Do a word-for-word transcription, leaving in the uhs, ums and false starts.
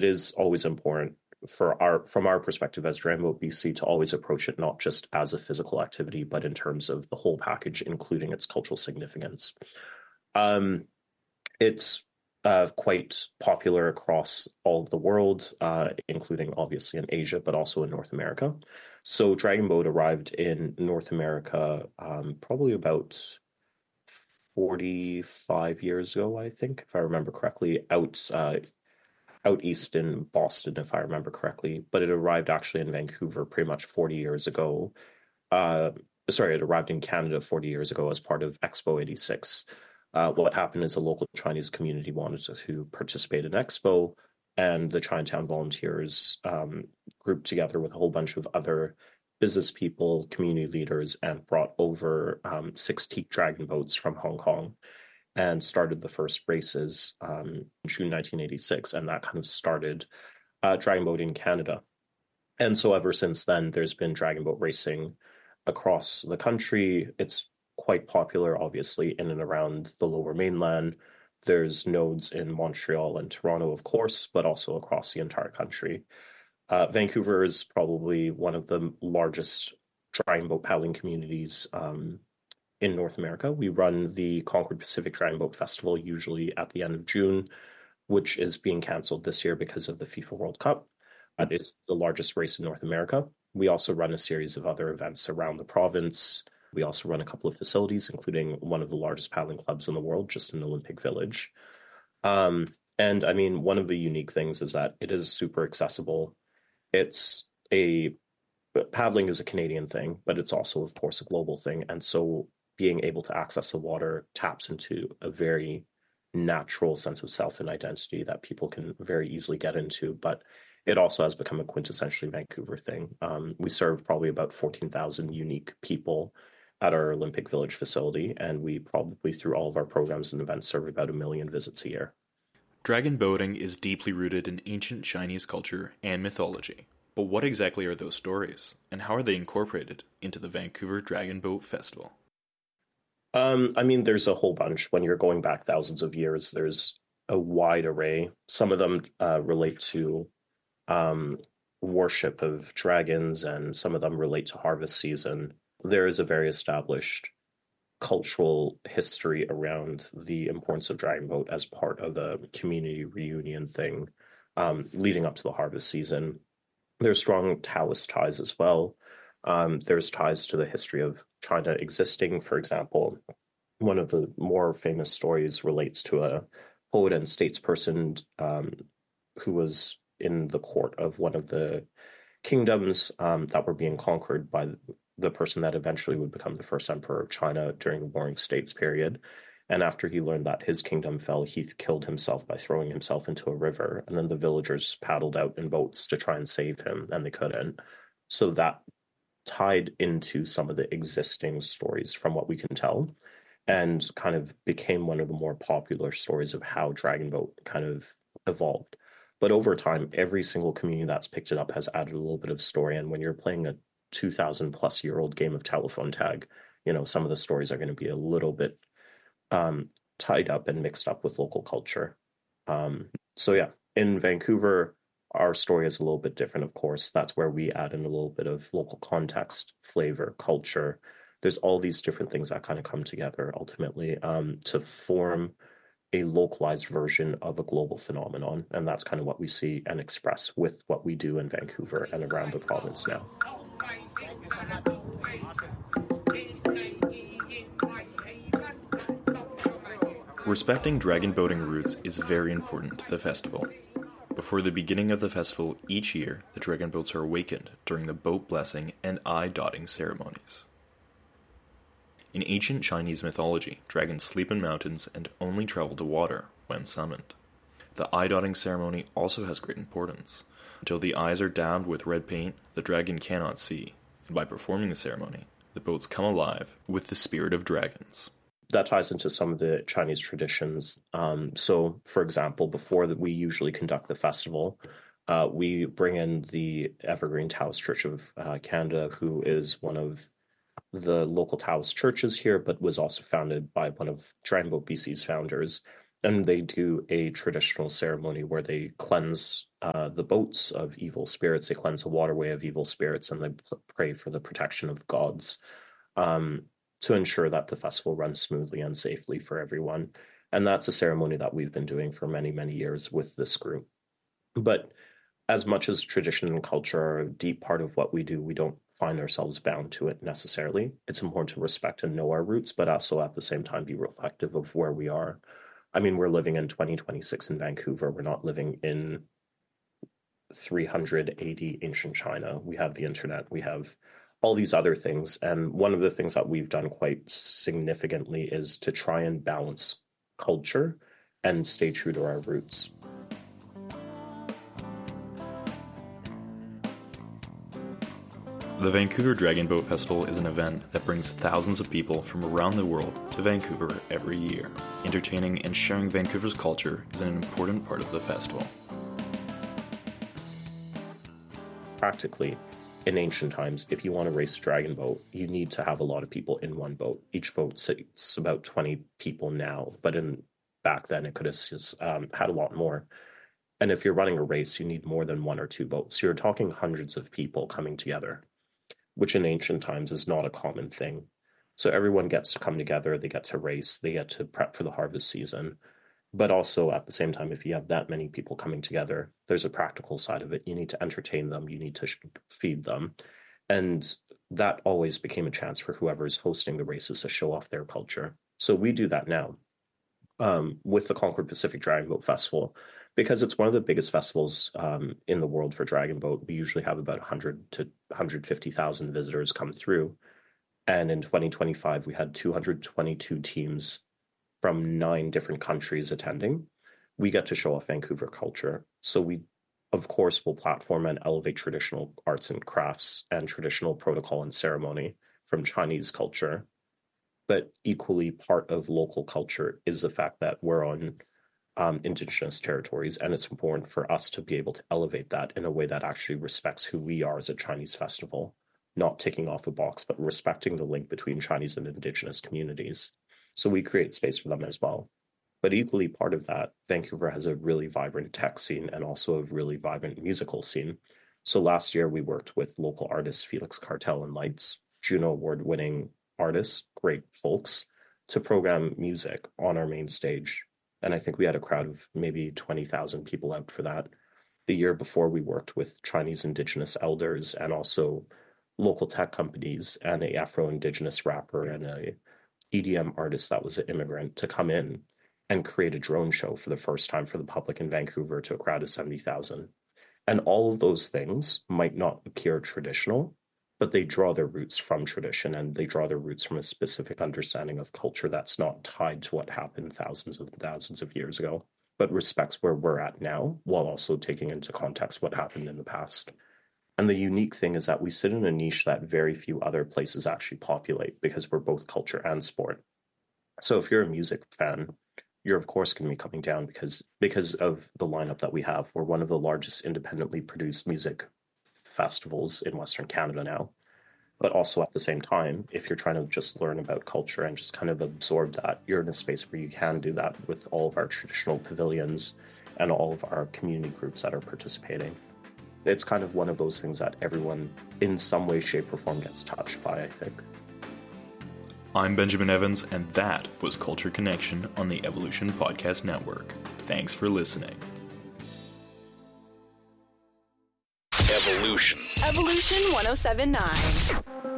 it is always important for our from our perspective as Dragon Boat B C to always approach it not just as a physical activity, but in terms of the whole package, including its cultural significance. Um, it's uh, quite popular across all of the world, uh, including obviously in Asia, but also in North America. So Dragon Boat arrived in North America um, probably about forty-five years ago, I think, if I remember correctly, out uh, out east in Boston, if I remember correctly. But it arrived actually in Vancouver pretty much forty years ago. Uh, sorry, it arrived in Canada forty years ago as part of Expo eighty-six. Uh, what happened is a local Chinese community wanted to participate in Expo, and the Chinatown volunteers um, grouped together with a whole bunch of other business people, community leaders, and brought over um, six teak dragon boats from Hong Kong and started the first races um, in June nineteen eighty-six. And that kind of started uh, dragon boating in Canada. And so ever since then, there's been dragon boat racing across the country. It's quite popular, obviously, in and around the Lower Mainland. There's nodes in Montreal and Toronto, of course, but also across the entire country. Uh, Vancouver is probably one of the largest dragon boat paddling communities um, in North America. We run the Concord Pacific Dragon Boat Festival usually at the end of June, which is being canceled this year because of the FIFA World Cup. That is the largest race in North America. We also run a series of other events around the province. We also run a couple of facilities, including one of the largest paddling clubs in the world, just in Olympic Village. Um, and I mean, one of the unique things is that it is super accessible. It's a paddling is a Canadian thing, but it's also, of course, a global thing. And so being able to access the water taps into a very natural sense of self and identity that people can very easily get into. But it also has become a quintessentially Vancouver thing. Um, we serve probably about fourteen thousand unique people at our Olympic Village facility, and we probably, through all of our programs and events, serve about a million visits a year. Dragon boating is deeply rooted in ancient Chinese culture and mythology. But what exactly are those stories, and how are they incorporated into the Vancouver Dragon Boat Festival? Um, I mean, there's a whole bunch. When you're going back thousands of years, there's a wide array. Some of them uh, relate to um, worship of dragons, and some of them relate to harvest season. There is a very established cultural history around the importance of dragon boat as part of a community reunion thing um, leading up to the harvest season. There's strong Taoist ties as well. Um, there's ties to the history of China existing. For example, one of the more famous stories relates to a poet and statesperson um, who was in the court of one of the kingdoms um, that were being conquered by the person that eventually would become the first emperor of China during the Warring States period. And after he learned that his kingdom fell, he killed himself by throwing himself into a river. And then the villagers paddled out in boats to try and save him, and they couldn't. So that tied into some of the existing stories from what we can tell, and kind of became one of the more popular stories of how Dragon Boat kind of evolved. But over time, every single community that's picked it up has added a little bit of story. And when you're playing a two thousand plus year old game of telephone tag, you know, some of the stories are going to be a little bit um, tied up and mixed up with local culture. Um, so yeah, in Vancouver, our story is a little bit different, of course. That's where we add in a little bit of local context, flavor, culture. There's all these different things that kind of come together ultimately um, to form a localized version of a global phenomenon. And that's kind of what we see and express with what we do in Vancouver and around the province now. Respecting dragon boating roots is very important to the festival. Before the beginning of the festival each year, the dragon boats are awakened during the boat blessing and eye dotting ceremonies. In ancient Chinese mythology, dragons sleep in mountains and only travel to water when summoned. The eye dotting ceremony also has great importance. Until the eyes are dabbed with red paint, the dragon cannot see, and by performing the ceremony, the boats come alive with the spirit of dragons. That ties into some of the Chinese traditions. Um, so, for example, before that, we usually conduct the festival, uh, we bring in the Evergreen Taoist Church of uh, Canada, who is one of the local Taoist churches here, but was also founded by one of Dragon Boat B C's founders. And they do a traditional ceremony where they cleanse uh, the boats of evil spirits. They cleanse the waterway of evil spirits, and they pray for the protection of gods um, to ensure that the festival runs smoothly and safely for everyone. And that's a ceremony that we've been doing for many, many years with this group. But as much as tradition and culture are a deep part of what we do, we don't find ourselves bound to it necessarily. It's important to respect and know our roots, but also at the same time be reflective of where we are. I mean, we're living in twenty twenty-six in Vancouver. We're not living in three hundred A D ancient China. We have the internet. We have all these other things. And one of the things that we've done quite significantly is to try and balance culture and stay true to our roots. The Vancouver Dragon Boat Festival is an event that brings thousands of people from around the world to Vancouver every year. Entertaining and sharing Vancouver's culture is an important part of the festival. Practically, in ancient times, if you want to race a dragon boat, you need to have a lot of people in one boat. Each boat sits about twenty people now, but in back then it could have um, had a lot more. And if you're running a race, you need more than one or two boats. So you're talking hundreds of people coming together, which in ancient times is not a common thing. So everyone gets to come together, they get to race, they get to prep for the harvest season. But also at the same time, if you have that many people coming together, there's a practical side of it. You need to entertain them, you need to feed them. And that always became a chance for whoever's hosting the races to show off their culture. So we do that now um, with the Concord Pacific Dragon Boat Festival. Because it's one of the biggest festivals um, in the world for Dragon Boat. We usually have about one hundred to one hundred fifty thousand visitors come through. And in twenty twenty-five, we had two hundred twenty-two teams from nine different countries attending. We get to show off Vancouver culture. So we, of course, will platform and elevate traditional arts and crafts and traditional protocol and ceremony from Chinese culture. But equally part of local culture is the fact that we're on um, Indigenous territories, and it's important for us to be able to elevate that in a way that actually respects who we are as a Chinese festival, not ticking off a box, but respecting the link between Chinese and Indigenous communities. So we create space for them as well. But equally part of that, Vancouver has a really vibrant tech scene and also a really vibrant musical scene. So last year we worked with local artists Felix Cartel and Lights, Juno Award-winning artists, great folks, to program music on our main stage. And I think we had a crowd of maybe twenty thousand people out for that. The year before, we worked with Chinese Indigenous elders and also local tech companies and a Afro-Indigenous rapper and a E D M artist that was an immigrant to come in and create a drone show for the first time for the public in Vancouver to a crowd of seventy thousand. And all of those things might not appear traditional, but they draw their roots from tradition, and they draw their roots from a specific understanding of culture that's not tied to what happened thousands of thousands of years ago, but respects where we're at now while also taking into context what happened in the past. And the unique thing is that we sit in a niche that very few other places actually populate because we're both culture and sport. So if you're a music fan, you're of course going to be coming down because because of the lineup that we have. We're one of the largest independently produced music festivals in Western Canada now. But also at the same time, if you're trying to just learn about culture and just kind of absorb that, you're in a space where you can do that with all of our traditional pavilions and all of our community groups that are participating. It's kind of one of those things that everyone in some way, shape, or form gets touched by, I think. I'm Benjamin Evans, and that was Culture Connection on the Evolution Podcast Network. Thanks for listening. Evolution. Evolution one oh seven point nine.